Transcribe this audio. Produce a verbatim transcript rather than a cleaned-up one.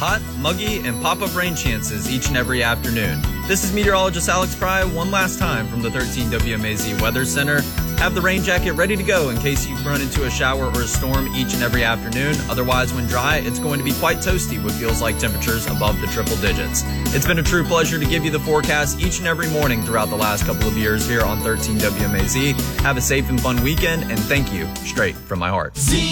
hot, muggy, and pop-up rain chances each and every afternoon. This is meteorologist Alex Pry one last time from the thirteen W M A Z Weather Center. Have the rain jacket ready to go in case you run into a shower or a storm each and every afternoon. Otherwise, when dry, it's going to be quite toasty with feels like temperatures above the triple digits. It's been a true pleasure to give you the forecast each and every morning throughout the last couple of years here on thirteen W M A Z. Have a safe and fun weekend, and thank you straight from my heart.